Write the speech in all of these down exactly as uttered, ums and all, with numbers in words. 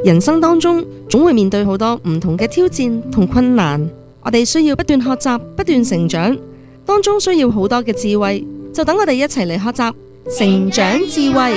人生當中總會面對好多唔同嘅挑戰同困難，我哋需要不斷學習，不斷成長，當中需要好多嘅智慧，就等我哋一齊嚟學習成長智慧。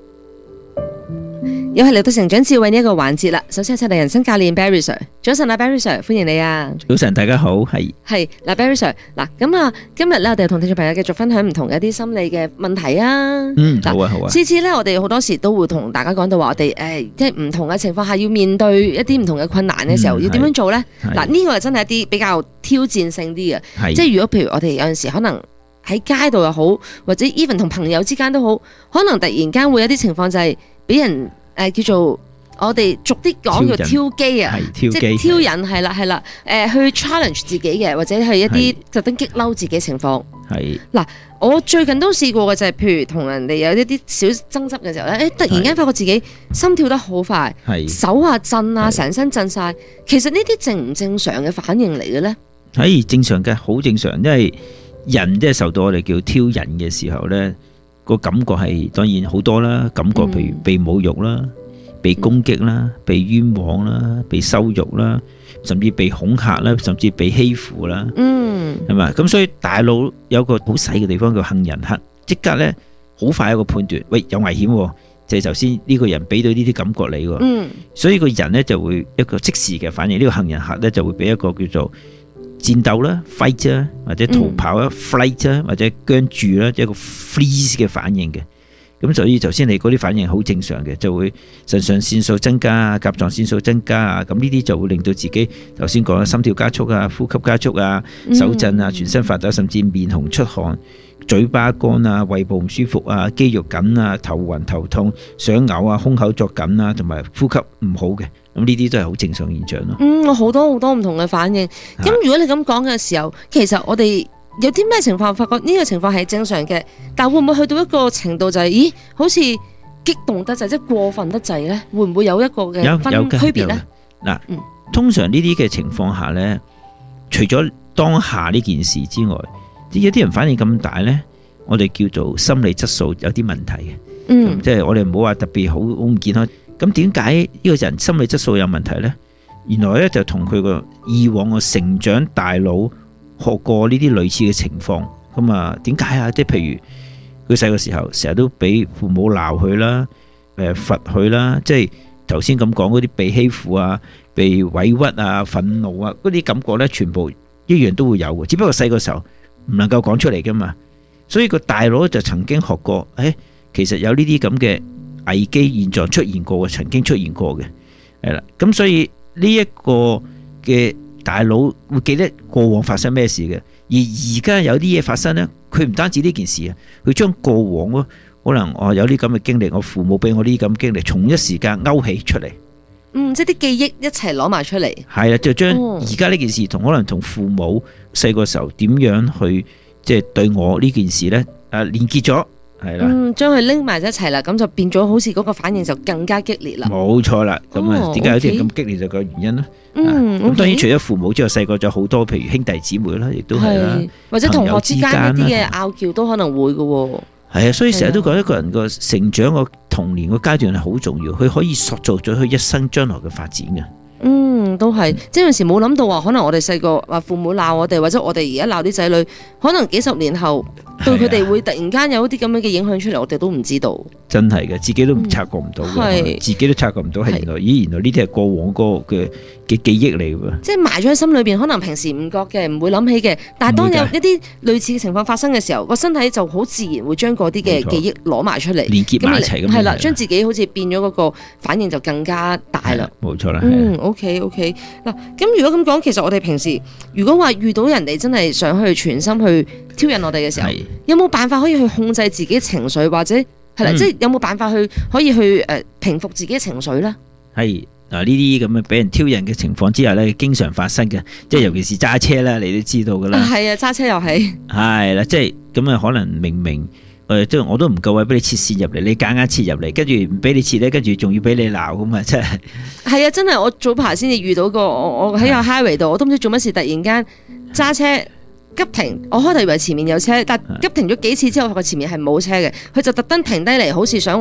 又係嚟到成長智慧呢一個環節啦。首先請嚟人生教練 Barry Sir， 早晨啊 Barry Sir， 歡迎你啊。 早晨，大家好，係係嗱 Barry Sir， 嗱咁啊，今日咧我哋同聽眾朋友繼續分享唔同嘅一啲心理嘅問題啊。 嗯，好啊好啊。 次次咧我哋好多時都會同大家講到話，我哋誒即係唔同嘅情況下要面對一啲唔同嘅困難嘅時候，嗯、要點樣做咧？嗱呢、這個係真係一啲比較挑戰性啲嘅，即係如果譬如我哋有陣時可能喺街度又好，或者 even 同朋友之間都好，可能突然間會有啲情況就係俾人。誒、呃、叫做我哋俗啲講叫挑機啊，即係挑釁係啦係啦，誒去 challenge 自己嘅，或者係一啲特登激嬲自己情況。係嗱，我最近都試過嘅就係、是，譬如同人哋有一啲小爭執嘅時候咧，誒突然間發覺自己心跳得好快，手啊震啊，成身震晒。其實呢啲正唔正常嘅反應嚟嘅咧？ 係正常嘅，好正常，因為人即係受到我哋叫挑釁嘅時候咧。個感覺係當然好多啦，感覺譬如被侮辱啦、嗯、被攻擊啦、被冤枉啦、被羞辱啦，甚至被恐嚇啦，甚至被欺負啦，嗯，係嘛？咁所以大腦有個好細嘅地方叫杏仁核，即刻咧好快有個判斷，喂有危險喎，就係頭先呢個人俾到呢啲感覺你喎，嗯，所以個人咧就會一個即時嘅反應，呢、呢個杏仁核咧就會俾一個叫做戰鬥啦 fight 啦，或者逃跑啦 flight 啦，或者僵住啦，一個 freeze 嘅反應嘅。咁所以頭先你嗰啲反應好正常嘅，就會腎上腺素增加啊，甲狀腺素增加啊，咁呢啲就會令到自己頭先講啦，心跳加速啊，呼吸加速啊，手震啊，全身發抖，甚至面紅出汗、嘴巴乾啊、胃部唔舒服啊、肌肉緊啊、頭暈頭痛、想嘔啊、胸口作緊啊，同埋呼吸唔好嘅。咁呢啲都係好正常現象咯。 嗯，我好多好多唔同嘅反應。咁如果你咁講嘅時候，其實我哋有啲咩情況發覺呢個情況係正常嘅，但會唔會去到一個程度就係、是，咦，好似激動得滯，即係過分得滯咧？會唔會有一個嘅分區別咧？ 嗱、嗯，通常呢啲嘅情況下咧，除咗當下呢件事之外，有啲人反應咁大咧，我哋叫做心理質素有啲問題嘅。嗯，即係我哋唔好話特別好好唔健康。咁點解呢個人心理質素有問題呢？原來咧就同佢個以往個成長大腦學過呢啲類似嘅情況。咁啊，點解啊？即係譬如佢細個時候成日都俾父母鬧佢啦，誒罰佢啦，即係頭先咁講嗰啲被欺負啊、被委屈啊、憤怒啊嗰啲感覺咧，全部一樣都會有嘅。只不過細個時候唔能夠講出嚟噶嘛，所以個大腦就曾經學過，誒，其實有呢啲咁嘅危機現象出現過嘅，曾經出現過嘅，係啦。咁所以呢一個嘅大腦會記得過往發生咩事嘅，而而家有啲嘢發生呢，佢唔單止呢件事啊，佢將過往咯，可能我有啲咁嘅經歷，我父母俾我呢啲咁經歷，同一時間勾起出嚟， 嗯，即係啲記憶一齊攞埋出嚟， 係啦，就將而家呢件事同可能同父母細個時候點樣去即係對我呢件事呢，誒連結咗。係啦， 嗯，將佢拎埋一齊啦，咁就變咗好似嗰個反應就更加激烈啦。 冇錯啦，咁啊，點解有啲人咁激烈就個原因啦。 嗯， 咁當然除咗父母之外，細個仲有好多，譬如兄弟姊妹啦，亦都係啦， 或者同學之間一啲嘅拗撬都可能會嘅。係啊，所以成日都講一個人個成長個童年個階段係好重要，佢可以塑造咗佢一生將來嘅發展嘅。 嗯，都係，即係有時冇諗到話，可能我哋細個話父母鬧我哋，或者我哋而家鬧啲仔女，可能幾十年後對佢哋會突然間有啲咁樣嘅影響出嚟，我哋都唔知道。真係嘅，自己都察覺唔到嘅，自己都察覺唔到係原來，咦，原來呢啲係過往嗰個嘅嘅記憶嚟嘅。即係埋咗喺心裏邊，可能平時唔覺嘅，唔會諗起嘅，但係當有一啲類似嘅情況發生嘅時候，個身體就好自然會將嗰啲嘅記憶攞埋出嚟，連結埋一齊咁。係啦，將自己好似變咗嗰個反應就更加大啦。冇錯啦。嗯 ，OK OK。嗱，咁如果咁講，其實我哋平時如果話遇到人哋真係想去全心去挑釁我哋嘅時候，有冇辦法可以去控制自己情緒，或者係啦，即係有冇辦法去可以去誒平復自己嘅情緒咧？係嗱，呢啲咁嘅俾人挑釁嘅情況之下咧，經常發生嘅，即係尤其是揸車啦，你都知道噶啦。係啊，揸車又係。係啦，即係咁啊，可能明明誒，即係我都唔夠位俾你切線入嚟，你夾硬切入嚟，跟住唔俾你切咧，跟住仲要俾你鬧咁啊，真係。係啊，真係我早排先至遇到過，我我喺個 highway 度，我都唔知做乜事，突然間揸車。急停，我開頭以為前面有車，但急停咗幾次之後，佢前面係冇車嘅，佢就特登停低嚟，好似想我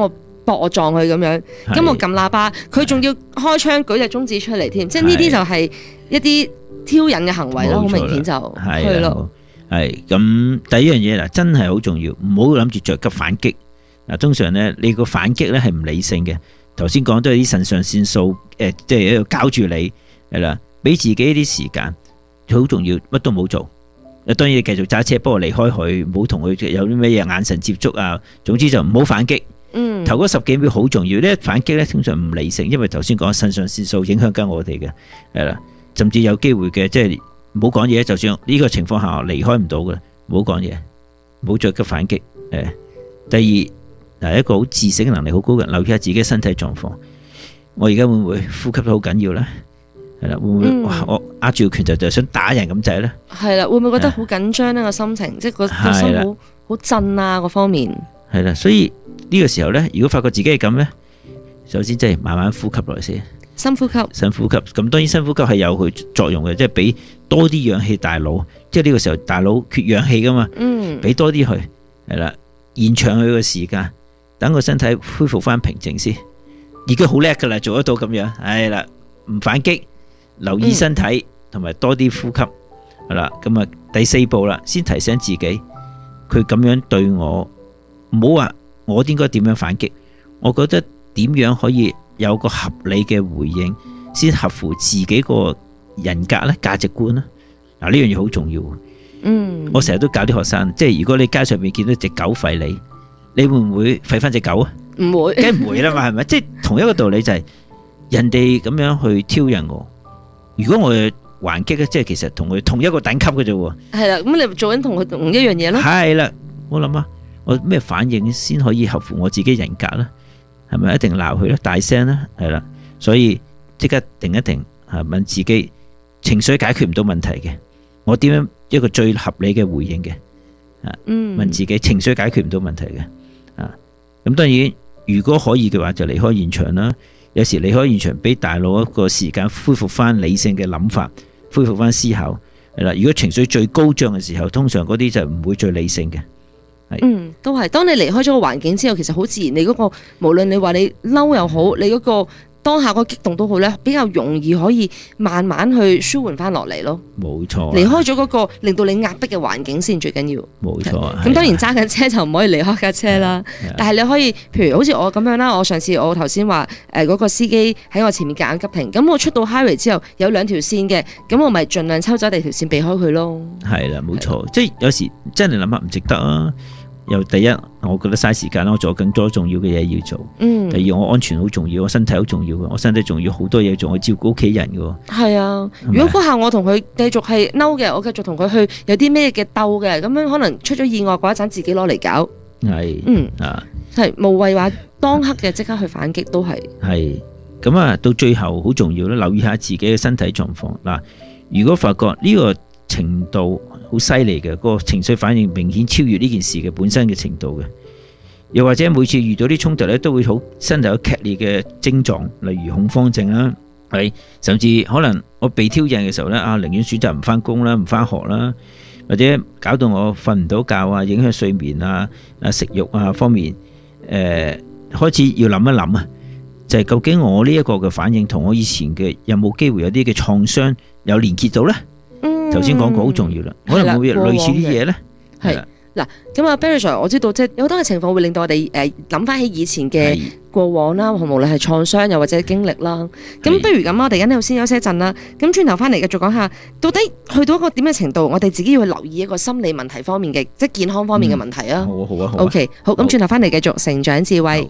搏我撞佢咁樣，咁我撳喇叭，佢仲要開槍舉隻中指出嚟添，即係呢啲就係一啲挑釁嘅行為咯，好明顯就係咯。 係咁，第一樣嘢嗱，真係好重要，唔好諗住着急反擊。嗱，通常咧，你個反擊咧係唔理性嘅。頭先講都係啲腎上腺素，誒、呃，即係喺度搞住你，係啦，俾自己啲時間，好重要，乜都冇做。當然你繼續揸車，不過離開佢，唔好同佢有啲咩嘢眼神接觸啊。總之就唔好反擊。嗯，頭嗰十幾秒好重要。呢反擊咧通常唔理性，因為頭先講腎上腺素影響緊我哋嘅，係啦，甚至有機會嘅，即係唔好講嘢。就算呢個情況下離開唔到嘅，唔好講嘢，唔好着急反擊。誒，第二。嗱，一個好自省能力好高嘅人，留意下自己身體狀況。我而家會唔會呼吸得好緊要咧？係啦，會唔會、嗯、哇？我握住個拳頭就想打人咁滯咧？係啦， 會唔會覺得好緊張呢個心情？即係個個心好好震啊，嗰方面。係啦，所以呢個時候咧，如果發覺自己係咁咧，首先即係慢慢呼吸落嚟先。 深呼吸。深呼吸。咁當然深呼吸係有佢作用嘅，即係俾多啲氧氣大腦。即係呢個時候大腦缺氧氣噶嘛。嗯。俾多啲佢，係啦，延長佢個時間。等個身體恢復翻平靜先，已經好叻噶啦，做得到咁樣，係啦，唔反擊，留意身體，同埋多啲呼吸，係啦，咁啊第四步啦，先提醒自己，佢咁樣對我，唔好話我應該點樣反擊，我覺得點樣可以有個合理嘅回應，先合乎自己個人格咧、價值觀啦，嗱呢樣嘢好重要。嗯，我成日都教啲學生，即係如果你街上面見到隻狗吠你。你會唔會吠翻隻狗啊？ 唔會， 梗唔會啦嘛，係咪？即係同一個道理就係、是、人哋咁樣去挑釁我，如果我還擊咧，即係其實同佢同一個等級嘅啫喎。係啦，咁你做緊同佢同一樣嘢咯。係啦，我諗啊，我咩反應先可以合乎我自己人格咧？係咪一定鬧佢咧？大聲咧？係啦，所以即刻定一定係問自己，情緒解決唔到問題嘅，我點樣一個最合理嘅回應嘅？啊，問自己情緒解決唔到問題嘅。啊，咁當然，如果可以嘅話，就離開現場啦。有時離開現場，俾大腦一個時間恢復翻理性嘅諗法，恢復翻思考，係啦。如果情緒最高漲嘅時候，通常嗰啲就唔會最理性嘅。嗯，都係。當你離開咗個環境之後，其實好自然，你嗰個無論你話你嬲又好，你嗰個當下嗰個激動都好咧，比較容易可以慢慢去舒緩翻落嚟咯。冇錯，離開咗嗰個令到你壓迫嘅環境先最緊要。冇錯。咁當然揸緊車就唔可以離開架車啦。但係你可以，譬如好似我咁樣啦，我上次我頭先話誒嗰個司機喺我前面夾硬急停，咁我出到 highway 之後有兩條線嘅，咁我咪盡量抽走第二條線避開佢咯。係啦，冇錯，即係有時真係諗下唔值得啊。又第一，我覺得嘥時間啦，我做更多重要嘅嘢要做。嗯。第二，我安全好重要，我身體好重要嘅，我身體重要好多嘢，仲要照顧屋企人嘅。係啊，如果嗰下我同佢繼續係嬲嘅，我繼續同佢去有啲咩嘅鬥嘅，咁樣可能出咗意外嗰一陣自己攞嚟搞。係。嗯。啊。係無謂話當刻嘅即刻去反擊都係。係。咁啊，到最後好重要咧，留意下自己嘅身體狀況嗱。如果發覺呢個程度好犀利嘅，嗰個情緒反應明顯超越呢件事嘅本身嘅程度嘅，又或者每次遇到啲衝突咧，都會好身體有劇烈嘅症狀，例如恐慌症啦，係甚至可能我被挑釁嘅時候咧，啊寧願選擇唔翻工啦，唔翻學啦，或者搞到我瞓唔到覺啊，影響睡眠啊、啊食慾啊方面，誒、呃、開始要諗一諗啊，就係、是、究竟我呢一個嘅反應同我以前嘅有冇機會有啲嘅創傷有連結到咧？頭先講過好重要啦，可能會類似啲嘢咧。係嗱，咁啊 Barry Sir， 我知道即係有好多嘅情況會令到我哋誒諗翻起以前嘅過往啦，無論係創傷又或者經歷啦。咁不如咁，我哋而家呢度先休息一陣啦。咁轉頭翻嚟繼續講下，到底去到一個點嘅程度，我哋自己要去留意一個心理問題方面嘅，即係健康方面嘅問題啊。好啊，好啊，好。OK， 好，咁轉頭翻嚟繼續成長智慧。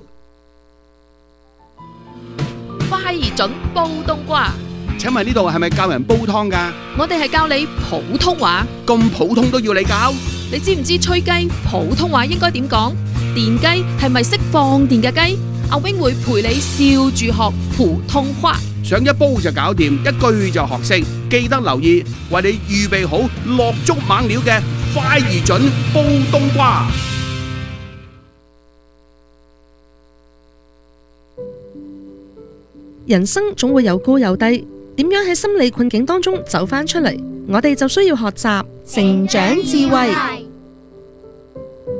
快而準煲冬瓜。 請問呢度係咪教人煲湯㗎？ 我哋係教你普通話。 咁普通都要你教？ 你知唔知吹雞普通話應該點講？電雞係咪識放電嘅雞？阿 wing 會陪你笑住學普通話。 上一煲就搞掂，一句就學識。記得留意，為你預備好落足猛料嘅快而準煲冬瓜。 人生總會有高有低。點樣喺心理困境當中走翻出嚟？我哋就需要學習成長智慧。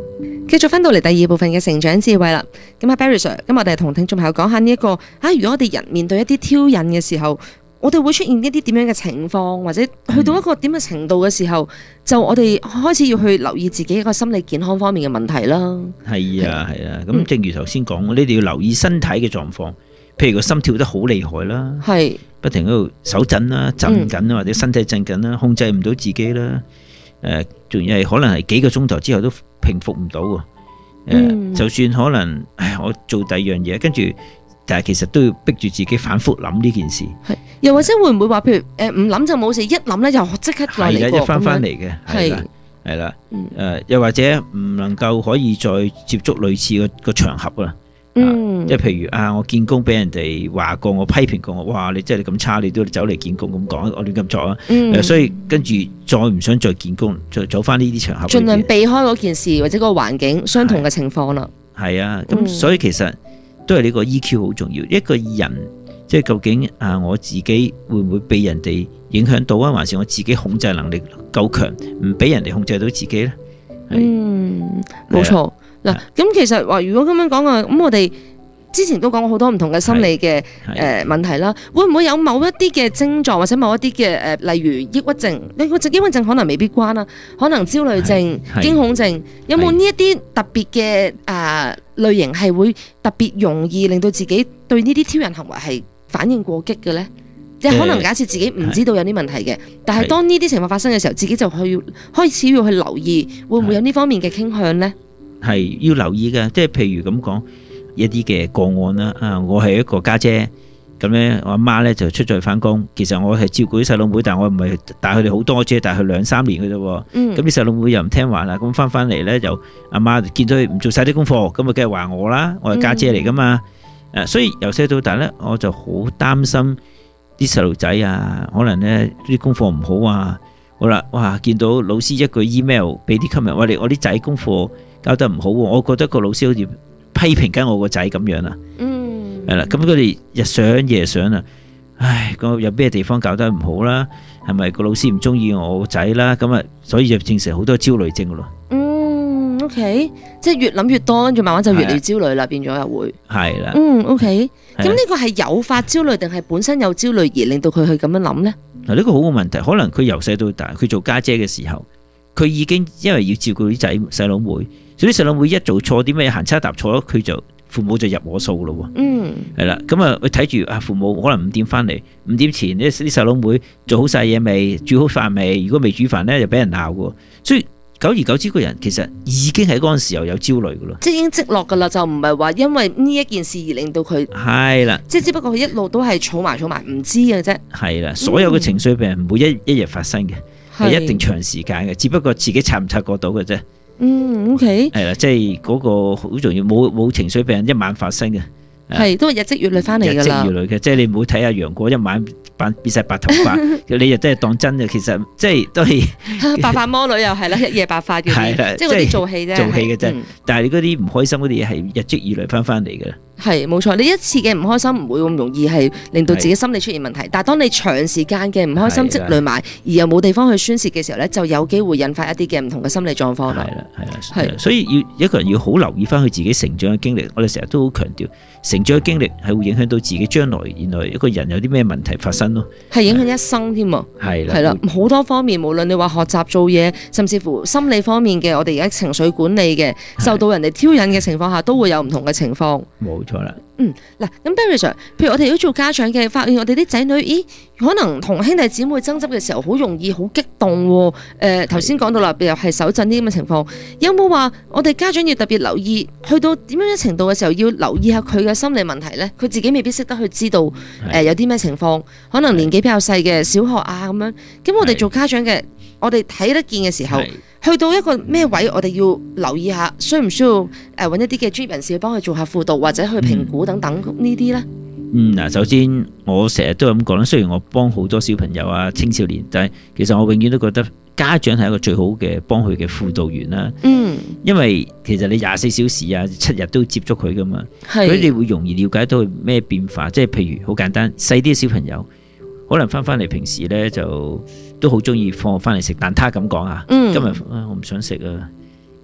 繼續翻到嚟第二部分嘅成長智慧啦。咁啊 Barry Sir， 咁我哋同聽眾朋友講下呢、這、一個啊，如果我哋人面對一啲挑釁嘅時候，我哋會出現一啲點樣嘅情況，或者去到一個點嘅程度嘅時候，就我哋開始要去留意自己一個心理健康方面嘅問題啦。 係啊係啊，咁正如頭先講，你哋要留意身體嘅狀況，譬如個心跳得好厲害啦，係不停喺度手震啦、震緊啦，或者身體震緊啦，控制唔到自己啦。誒，仲要係可能係幾個鐘頭之後都平復唔到喎。誒，就算可能唉，我做第二樣嘢，跟住。但係其實都要逼住自己反覆諗呢件事，係又或者會唔會話，譬如誒唔諗就冇事，一諗咧又即刻來嚟過， 一翻翻嚟嘅，係啦係啦，誒又或者唔能夠可以再接觸類似個個場合啦，嗯，即係譬如啊，我見工俾人哋話過，我批評過我，哇！你真係你咁差，你都走嚟見工咁講，我亂咁作啊，嗯，所以跟住再唔想再見工，再走翻呢啲場合， 盡量避開嗰件事或者嗰個環境相同嘅情況啦。 係啊，咁所以其實。都係呢個 E Q 好重要，一個人即係究竟啊，我自己會唔會被人哋影響到啊，還是我自己控制能力夠強，唔俾人哋控制到自己呢？ 嗯，冇錯嗱。咁其實話如果咁樣講啊，咁我哋之前都講過好多唔同嘅心理嘅誒問題啦，會唔會有某一啲嘅症狀或者某一啲嘅誒，例如抑鬱症？抑鬱症抑鬱症可能未必關啦，可能焦慮症、驚恐症，有冇呢一啲特別嘅誒類型係會特別容易令到自己對呢啲挑釁行為係反應過激嘅呢？即係可能假設自己唔知道有啲問題嘅，但係當呢啲情況發生嘅時候，自己就去開始要去留意，會唔會有呢方面嘅傾向呢？ 係要留意嘅，即係譬如咁講。一啲嘅個案啦，啊，我係一個家姐，咁咧我阿媽咧就出咗去翻工，其實我係照顧啲細佬妹，但係我唔係帶佢哋好多，只係帶佢兩三年嘅啫。咁啲細佬妹又唔聽話啦，咁翻翻嚟咧就阿媽見到佢唔做晒啲功課，咁啊梗係話我啦，我係家姐嚟噶嘛，誒、嗯，所以由細到大咧，我就好擔心啲細路仔啊，可能咧啲功課唔好啊，好啦，哇，見到老師一句 email 俾啲 comment，我哋我啲仔功課交得唔好，我覺得個老師好似批評緊我個仔咁樣啊，嗯，係啦，咁佢哋日想夜想啊，唉，個有咩地方搞得唔好啦？係咪個老師唔中意我個仔啦？咁啊，所以就形成好多焦慮症噶咯。 嗯 ，OK， 即係越諗越多，跟住慢慢就越嚟越焦慮啦，變咗又會係啦。 嗯 ，OK，咁呢個係誘發焦慮定係本身有焦慮而令到佢去咁樣諗呢？ 嗱，呢個好嘅問題，可能佢由細到大，佢做家姐嘅時候，佢已經因為要照顧啲仔細佬妹。所以啲細佬妹一做錯啲咩行差踏錯，佢就父母就入我數咯喎。嗯，係啦，咁啊，佢睇住啊，父母可能五點翻嚟，五點前啲啲細佬妹做好晒嘢未，煮好飯未？如果未煮飯咧，就俾人鬧嘅。所以久而久之，個人其實已經喺嗰陣時候有焦慮嘅咯。即係已經積落㗎啦，就唔係話因為呢一件事而令到佢係啦。即係只不過佢一路都係儲埋儲埋，唔知嘅啫。係啦，所有嘅情緒病唔會一一日發生嘅，係一定長時間嘅，只不過自己察唔察覺到嘅啫。嗯 ，OK， 係啦，即係嗰個好重要，冇冇情緒病一晚發生嘅，係都係日積月累翻嚟噶啦，日積月累嘅，即係你唔好睇下楊過一晚變變晒白頭髮，你又真係當真嘅，其實即係都係白髮魔女又係啦，一夜白髮嘅，係啦，即係嗰啲做戲啫，做戲嘅啫，但係你嗰啲唔開心嗰啲嘢係日積月累翻翻嚟嘅。係冇錯，你一次嘅唔開心唔會咁容易係令到自己心理出現問題，但係當你長時間嘅唔開心積累埋，而又冇地方去宣泄嘅時候咧，就有機會引發一啲嘅唔同嘅心理狀況啦。係啦，係啦，係，所以要一個人要好留意翻佢自己成長嘅經歷。我哋成日都好強調，成長嘅經歷係會影響到自己將來，原來一個人有啲咩問題發生咯，係影響一生添啊。係啦，係啦，好多方面，無論你話學習做嘢，甚至乎心理方面嘅，我哋而家情緒管理嘅，受到人哋挑釁嘅情況下，都會有唔同嘅情況。冇錯啦。嗯，嗱，咁 Barry Sir，譬如我哋都做家長嘅，發現我哋啲仔女，咦，可能同兄弟姊妹爭執嘅時候，好容易好激動喎。誒、呃，頭先講到啦，又係手震啲咁嘅情況，有冇話我哋家長要特別留意，去到點樣嘅程度嘅時候，要留意下佢嘅心理問題咧？佢自己未必識得去知道，誒、呃，有啲咩情況，可能年紀比較細嘅小學啊咁樣。咁我哋做家長嘅，我哋睇得見嘅時候。去到一個咩位，我哋要留意下，需唔需要誒揾一啲嘅專業人士去幫佢做下輔導，或者去評估等等呢啲呢？嗯，嗱，首先我成日都咁講啦，雖然我幫好多小朋友啊、青少年，但係其實我永遠都覺得家長係一個最好嘅幫佢嘅輔導員啦。嗯，因為其實你廿四小時啊、七日都接觸佢噶嘛，所以你會容易了解到佢咩變化。即係譬如好簡單，細啲嘅小朋友可能翻翻嚟平時呢就。都好中意放學翻嚟食蛋撻咁講啊！今日啊，我唔想食啊。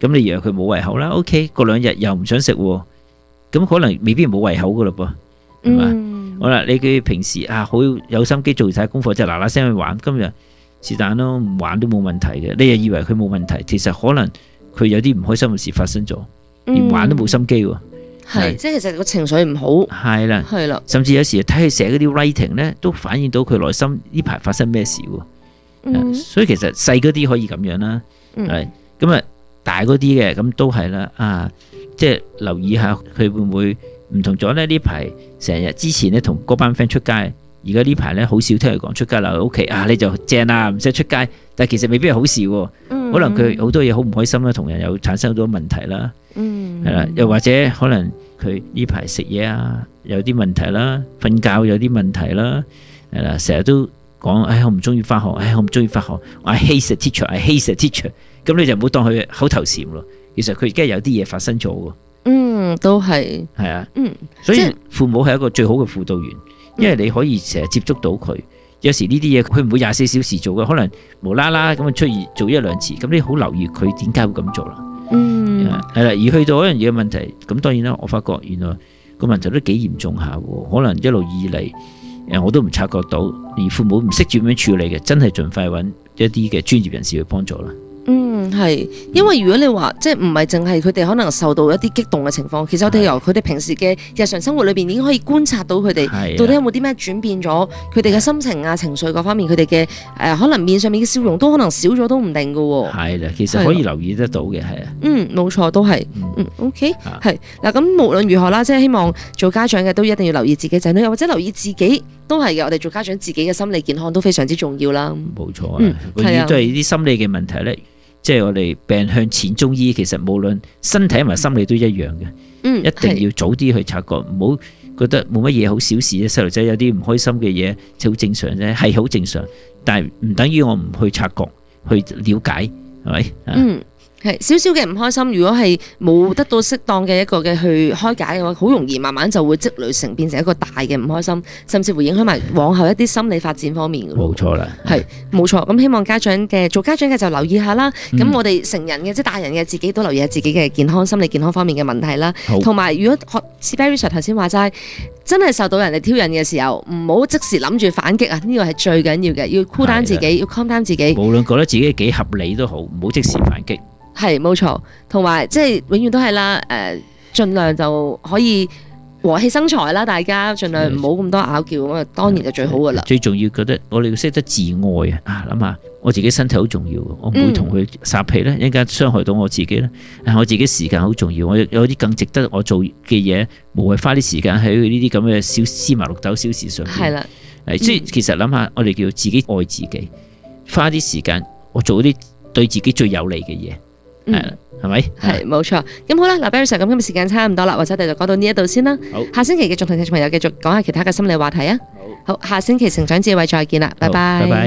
咁你以為佢冇胃口啦 ？OK， 過兩日又唔想食喎，咁可能未必冇胃口噶嘞噃，係嘛？ 嗯， 好啦，你佢平時啊好有心機做晒功課，就嗱嗱聲去玩，今日是但咯，唔玩都冇問題嘅。你又以為佢冇問題，其實可能佢有啲唔開心嘅事發生咗，連玩都冇心機喎。 係，即係其實個情緒唔好。 係啦， 係啦， 甚至有時睇佢寫嗰啲 writing 咧，都反映到佢內心呢排發生咩事喎。 嗯， 所以其實細嗰啲可以咁樣啦，係咁啊，大嗰啲嘅咁都係啦。啊，即係留意下佢會唔會唔同咗咧？呢排成日之前咧同嗰班 friend 出街，而家呢排咧好少聽佢講出街啦。屋企啊，你就正啦，唔使出街。但係其實未必係好事喎， 嗯， 可能佢好多嘢好唔開心啦，同人有產生好多問題啦。 嗯， 係啦，又或者可能佢呢排食嘢啊有啲問題啦，瞓覺有啲問題啦，係啦，成日都講，唉，我唔中意翻學，唉，我唔中意翻學，I hate the teacher，I hate the teacher。咁你就唔好當佢口頭禪咯。其實佢而家有啲嘢發生咗喎。 嗯，都係。 係啊， 嗯， 所以父母係一個最好嘅輔導員，因為你可以成日接觸到佢。有時呢啲嘢佢唔會廿四小時做嘅，可能無啦啦咁出現做一兩次，咁你好留意佢點解會咁做啦。 嗯， 係啦，而去到嗰樣嘢嘅問題，咁當然啦，我發覺原來個問題都幾嚴重下喎，可能一路以嚟誒我都唔察覺到，而父母唔識點樣處理嘅，真係盡快揾一啲嘅專業人士去幫助啦。 嗯，係，因為如果你話即係唔係淨係佢哋可能受到一啲激動嘅情況，其實我哋由佢哋平時嘅日常生活裏邊已經可以觀察到佢哋到底有冇啲咩轉變咗，佢哋嘅心情啊、情緒各方面，佢哋嘅誒可能面上面嘅笑容都可能少咗都唔定㗎喎。 係啦，其實可以留意得到嘅，係啊。 嗯，冇錯，都係。嗯 ，OK，係嗱，咁無論如何啦，即係希望做家長嘅都一定要留意自己仔女，又或者留意自己都係嘅。我哋做家長自己嘅心理健康都非常之重要啦。 冇錯啊，永遠都係啲心理嘅問題咧。即係我哋病向淺中醫，其實無論身體同埋心理都一樣嘅，嗯，一定要早啲去察覺，唔好覺得冇乜嘢好小事啫。細路仔有啲唔開心嘅嘢，就好正常啫，係好正常，但係唔等於我唔去察覺、去了解，係咪？ 嗯。係少少嘅唔開心，如果係冇得到適當嘅一個嘅去開解嘅話，好容易慢慢就會積累成變成一個大嘅唔開心，甚至會影響埋往後一啲心理發展方面嘅。 冇錯啦， 係冇錯。咁希望家長嘅做家長嘅就留意下啦。咁、嗯、我哋成人嘅即係大人嘅自己都留意下自己嘅健康、心理健康方面嘅問題啦。同埋如果學似 Barry Sir 頭先話齋，真係受到人哋挑釁嘅時候，唔好即時諗住反擊啊！呢個係最緊要嘅，要 cool down 自己，要 calm down自己。 無論覺得自己幾合理都好，唔好即時反擊。 係冇錯，同埋即係永遠都係啦，誒、呃，盡量就可以和氣生財啦，大家盡量唔好咁多拗撬咁啊，當然就最好噶啦。最重要覺得我哋要識得自愛啊！啊諗下我自己身體好重要，我唔會同佢撒氣咧，一陣間傷害到我自己咧。我自己時間好重要，我有啲更值得我做嘅嘢，無謂花啲時間喺呢啲咁嘅小芝麻綠豆小事上邊。係啦，誒，即係其實諗下，我哋叫自己愛自己，花啲時間我做啲對自己最有利嘅嘢。係，係咪？係，冇錯。咁好啦，嗱 Barry Sir，咁今日時間差唔多啦，或者我哋就講到呢一度先啦。好，下星期繼續同聽眾朋友繼續講下其他嘅心理話題啊。好，好，下星期成長智慧再見啦，拜拜。拜拜。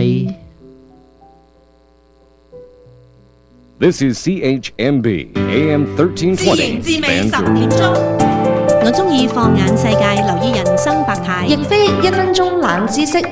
This is C H M B A M thirteen twenty。自型自美十點鐘。 我中意放眼世界，留意人生百態， 亦非一分鐘冷知識。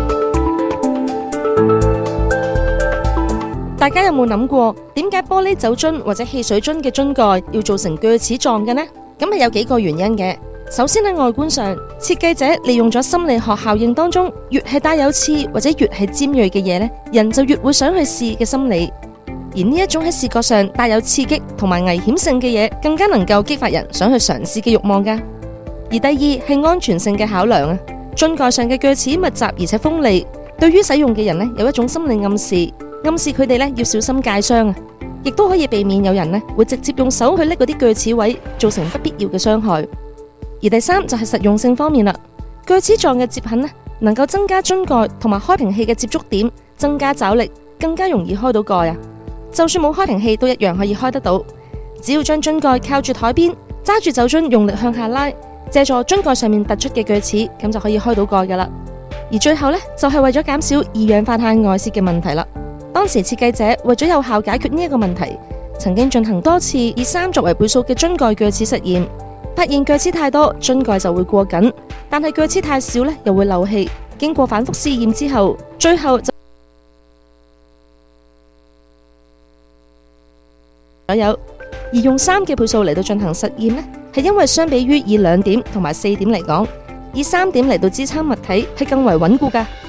大家有冇諗過點解玻璃酒樽或者汽水樽嘅樽蓋要做成鋸齒狀嘅呢？咁係有幾個原因嘅。首先喺外觀上，設計者利用咗心理學效應當中，越係帶有刺或者越係尖銳嘅嘢呢，人就越會想去試嘅心理。而呢一種喺視覺上帶有刺激同埋危險性嘅嘢，更加能夠激發人想去嘗試嘅慾望噶。而第二係安全性嘅考量啊，樽蓋上嘅鋸齒密集而且鋒利，對於使用嘅人呢，有一種心理暗示。暗示佢哋咧要小心戒傷啊，亦都可以避免有人咧會直接用手去拎嗰啲鋸齒位，造成不必要嘅傷害。而第三就係實用性方面啦，鋸齒狀嘅接痕咧能夠增加樽蓋同埋開瓶器嘅接觸點，增加抓力，更加容易開到蓋啊。就算冇開瓶器都一樣可以開得到，只要將樽蓋靠住台邊，揸住酒樽用力向下拉，借助樽蓋上面突出嘅鋸齒，咁就可以開到蓋噶啦。而最後咧就係為咗減少二氧化碳外泄嘅問題啦。當時設計者為咗有效解決呢一個問題，曾經進行多次以三作為倍數嘅樽蓋鋸齒實驗，發現鋸齒太多樽蓋就會過緊，但係鋸齒太少咧又會漏氣。經過反覆試驗之後，最後就所有。而用三嘅倍數嚟到進行實驗呢，係因為相比於以兩點同埋四點嚟講，以三點嚟到支撐物體係更為穩固㗎。